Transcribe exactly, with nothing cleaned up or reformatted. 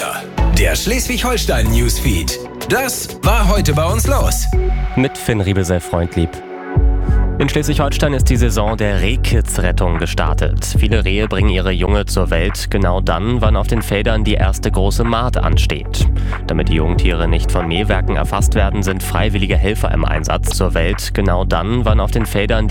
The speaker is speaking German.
Wetter. Der Schleswig-Holstein-Newsfeed. Das war heute bei uns los. Mit Finn Riebesell-Freundlieb. In Schleswig-Holstein ist die Saison der Rehkitzrettung gestartet. Viele Rehe bringen ihre Junge zur Welt, genau dann, wann auf den Feldern die erste große Mahd ansteht. Damit die Jungtiere nicht von Mähwerken erfasst werden, sind freiwillige Helfer im Einsatz zur Welt, genau dann, wann auf den Feldern die